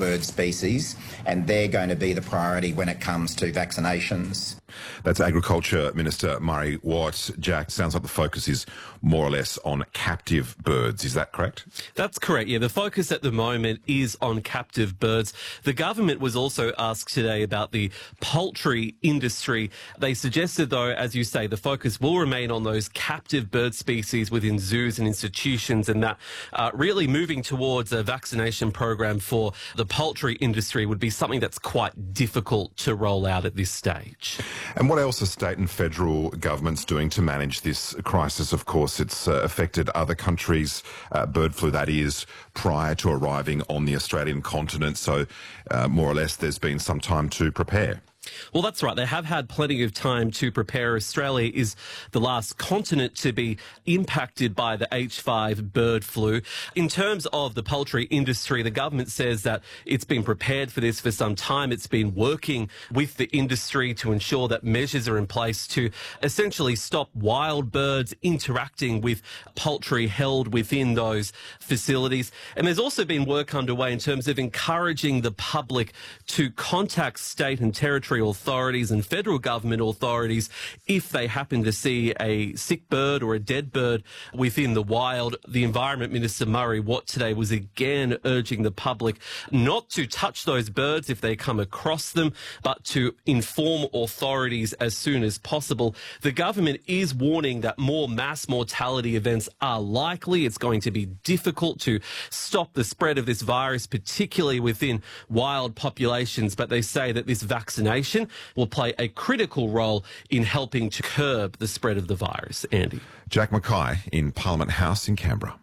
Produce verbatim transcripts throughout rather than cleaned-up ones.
bird species, and they're going to be the priority when it comes to vaccinations. That's Agriculture Minister Murray Watt. Jack, sounds like the focus is more or less on captive birds. Is that correct? That's correct, yeah. The focus at the moment is on captive birds. The government was also asked today about the poultry industry. They suggested, though, as you say, the focus will remain on those captive bird species within zoos and institutions, and that uh, really moving towards a vaccination program for the poultry industry would be something that's quite difficult to roll out at this stage. And what else are state and federal governments doing to manage this crisis? Of course, it's uh, affected other countries, uh, bird flu that is, prior to arriving on the Australian continent. So uh, more or less there's been some time to prepare. Well, that's right. They have had plenty of time to prepare. Australia is the last continent to be impacted by the H five bird flu. In terms of the poultry industry, the government says that it's been prepared for this for some time. It's been working with the industry to ensure that measures are in place to essentially stop wild birds interacting with poultry held within those facilities. And there's also been work underway in terms of encouraging the public to contact state and territory authorities and federal government authorities if they happen to see a sick bird or a dead bird within the wild. The Environment Minister Murray Watt today was again urging the public not to touch those birds if they come across them, but to inform authorities as soon as possible. The government is warning that more mass mortality events are likely. It's going to be difficult to stop the spread of this virus, particularly within wild populations, but they say that this vaccination will play a critical role in helping to curb the spread of the virus. Andy. Jack Mackay in Parliament House in Canberra.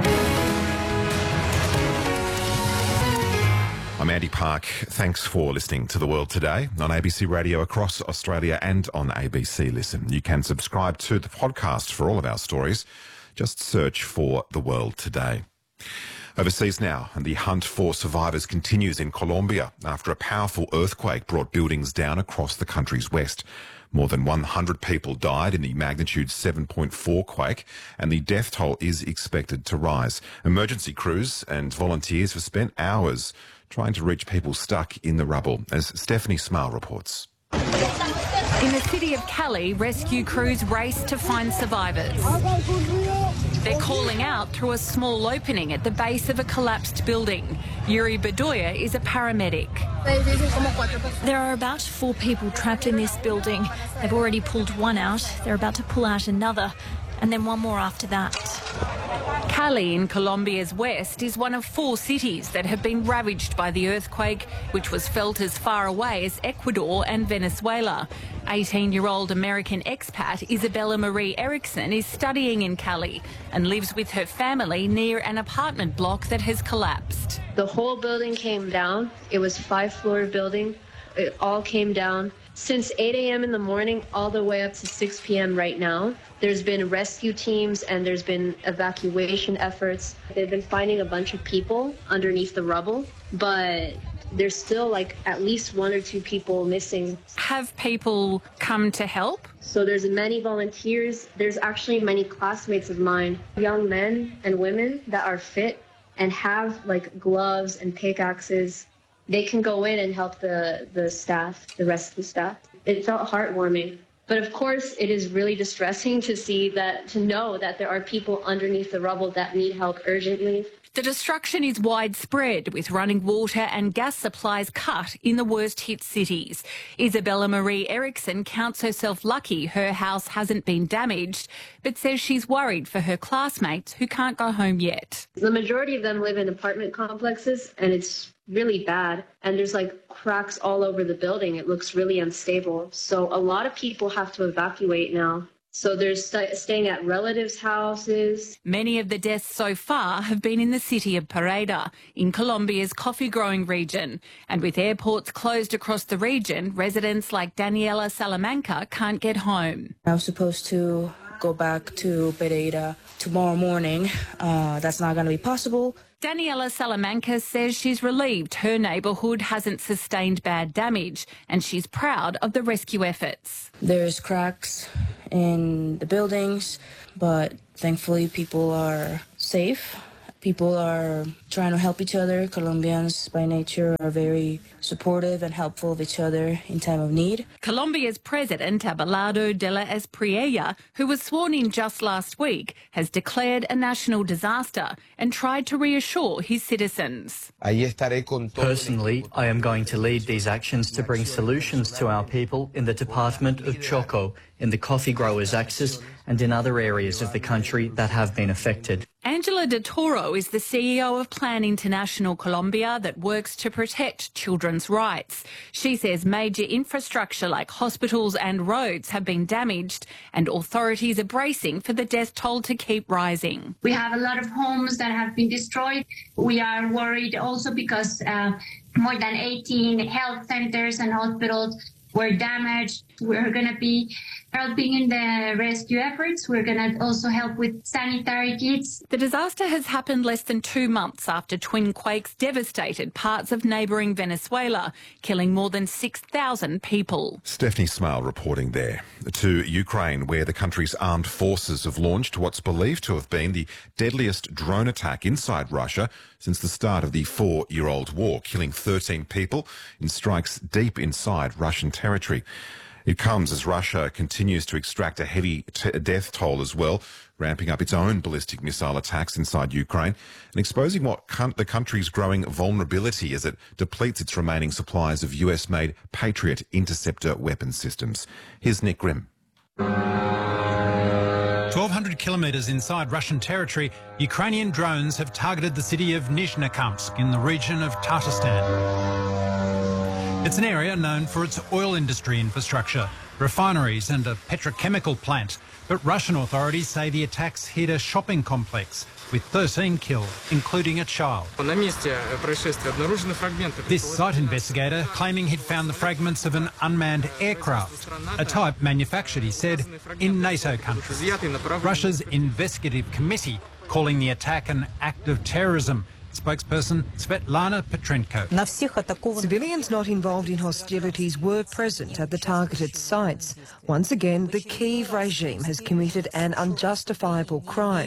I'm Andy Park. Thanks for listening to The World Today on A B C Radio across Australia and on A B C Listen. You can subscribe to the podcast for all of our stories. Just search for The World Today. Overseas now, and the hunt for survivors continues in Colombia after a powerful earthquake brought buildings down across the country's west. More than one hundred people died in the magnitude seven point four quake, and the death toll is expected to rise. Emergency crews and volunteers have spent hours trying to reach people stuck in the rubble, as Stephanie Smale reports. In the city of Cali, rescue crews race to find survivors. They're calling out through a small opening at the base of a collapsed building. Yuri Bedoya is a paramedic. There are about four people trapped in this building. They've already pulled one out. They're about to pull out another, and then one more after that. Cali in Colombia's west is one of four cities that have been ravaged by the earthquake, which was felt as far away as Ecuador and Venezuela. eighteen-year-old American expat Isabella Marie Erickson is studying in Cali and lives with her family near an apartment block that has collapsed. The whole building came down. It was a five-floor building. It all came down. Since eight a.m. in the morning all the way up to six p.m. right now, there's been rescue teams and there's been evacuation efforts. They've been finding a bunch of people underneath the rubble, but there's still like at least one or two people missing. Have people come to help? So there's many volunteers. There's actually many classmates of mine, young men and women that are fit and have like gloves and pickaxes. They can go in and help the, the staff, the rescue staff. It felt heartwarming. But of course, it is really distressing to see that, to know that there are people underneath the rubble that need help urgently. The destruction is widespread, with running water and gas supplies cut in the worst-hit cities. Isabella Marie Erickson counts herself lucky her house hasn't been damaged, but says she's worried for her classmates who can't go home yet. The majority of them live in apartment complexes, and it's really bad. And there's like cracks all over the building. It looks really unstable. So a lot of people have to evacuate now. So they're st- staying at relatives' houses. Many of the deaths so far have been in the city of Pareda, in Colombia's coffee-growing region. And with airports closed across the region, residents like Daniela Salamanca can't get home. I was supposed to go back to Pereira tomorrow morning. Uh, that's not going to be possible. Daniela Salamanca says she's relieved her neighbourhood hasn't sustained bad damage, and she's proud of the rescue efforts. There's cracks in the buildings, but thankfully people are safe. People are trying to help each other. Colombians by nature are very supportive and helpful of each other in time of need. Colombia's president, Abelardo de la Espriella, who was sworn in just last week, has declared a national disaster and tried to reassure his citizens. Personally, I am going to lead these actions to bring solutions to our people in the Department of Choco, in the coffee growers' axis and in other areas of the country that have been affected. Angela de Toro is the C E O of Plan International Colombia that works to protect children's rights. She says major infrastructure like hospitals and roads have been damaged and authorities are bracing for the death toll to keep rising. We have a lot of homes that have been destroyed. We are worried also because uh, more than eighteen health centers and hospitals were damaged. We're going to be helping in the rescue efforts. We're going to also help with sanitary kits. The disaster has happened less than two months after twin quakes devastated parts of neighbouring Venezuela, killing more than six thousand people. Stephanie Smale reporting there. To Ukraine, where the country's armed forces have launched what's believed to have been the deadliest drone attack inside Russia since the start of the four-year-old war, killing thirteen people in strikes deep inside Russian territory. It comes as Russia continues to extract a heavy t- death toll as well, ramping up its own ballistic missile attacks inside Ukraine and exposing what con- the country's growing vulnerability as it depletes its remaining supplies of U S-made Patriot interceptor weapon systems. Here's Nick Grimm. twelve hundred kilometres inside Russian territory, Ukrainian drones have targeted the city of Nizhnekamsk in the region of Tatarstan. It's an area known for its oil industry infrastructure, refineries and a petrochemical plant. But Russian authorities say the attacks hit a shopping complex with thirteen killed, including a child. This site investigator claiming he'd found the fragments of an unmanned aircraft, a type manufactured, he said, in NATO countries. Russia's investigative committee calling the attack an act of terrorism. Spokesperson Svetlana Petrenko. Civilians not involved in hostilities were present at the targeted sites. Once again, the Kyiv regime has committed an unjustifiable crime.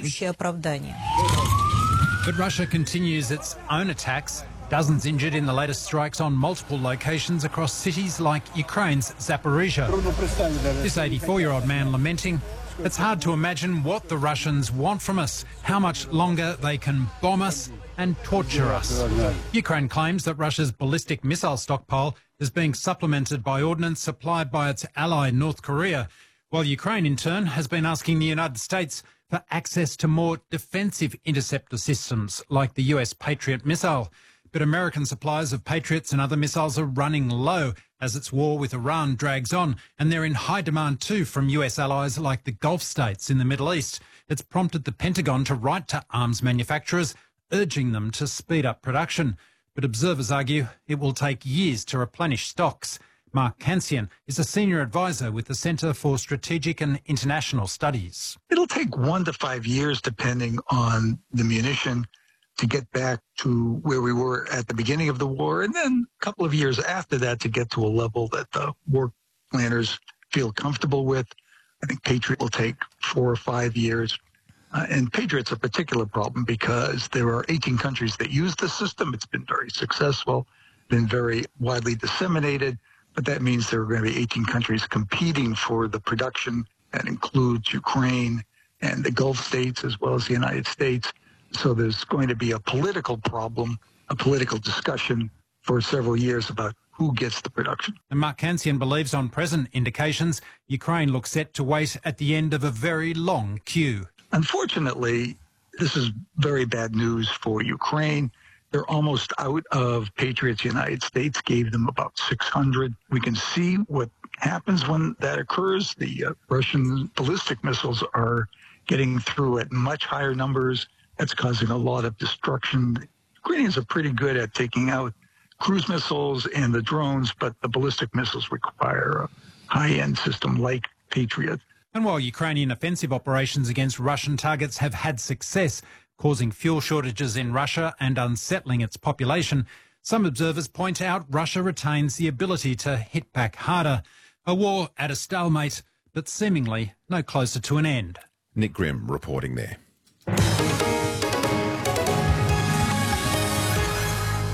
But Russia continues its own attacks. Dozens injured in the latest strikes on multiple locations across cities like Ukraine's Zaporizhia. This eighty-four-year-old man lamenting, "It's hard to imagine what the Russians want from us, how much longer they can bomb us and torture us." Ukraine claims that Russia's ballistic missile stockpile is being supplemented by ordnance supplied by its ally North Korea, while Ukraine in turn has been asking the United States for access to more defensive interceptor systems like the U S Patriot missile. But American supplies of Patriots and other missiles are running low as its war with Iran drags on, and they're in high demand too from U S allies like the Gulf states in the Middle East. It's prompted the Pentagon to write to arms manufacturers, urging them to speed up production. But observers argue it will take years to replenish stocks. Mark Kansian is a senior advisor with the Centre for Strategic and International Studies. It'll take one to five years, depending on the munition, to get back to where we were at the beginning of the war, and then a couple of years after that to get to a level that the war planners feel comfortable with. I think Patriot will take four or five years. Uh, and Patriot's a particular problem because there are eighteen countries that use the system. It's been very successful, been very widely disseminated, but that means there are going to be eighteen countries competing for the production. That includes Ukraine and the Gulf states as well as the United States. So there's going to be a political problem, a political discussion for several years about who gets the production. And Mark Kansian believes on present indications, Ukraine looks set to wait at the end of a very long queue. Unfortunately, this is very bad news for Ukraine. They're almost out of Patriots. The United States gave them about six hundred. We can see what happens when that occurs. The uh, Russian ballistic missiles are getting through at much higher numbers. That's causing a lot of destruction. The Ukrainians are pretty good at taking out cruise missiles and the drones, but the ballistic missiles require a high-end system like Patriot. And while Ukrainian offensive operations against Russian targets have had success, causing fuel shortages in Russia and unsettling its population, some observers point out Russia retains the ability to hit back harder. A war at a stalemate, but seemingly no closer to an end. Nick Grimm reporting there.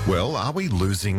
Well, are we losing